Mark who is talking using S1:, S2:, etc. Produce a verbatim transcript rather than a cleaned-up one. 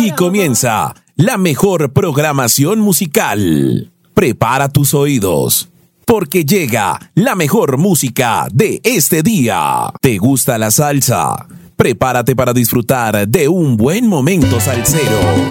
S1: Aquí comienza la mejor programación musical. Prepara tus oídos, porque llega la mejor música de este día. ¿Te gusta la salsa? Prepárate para disfrutar de un buen momento salsero.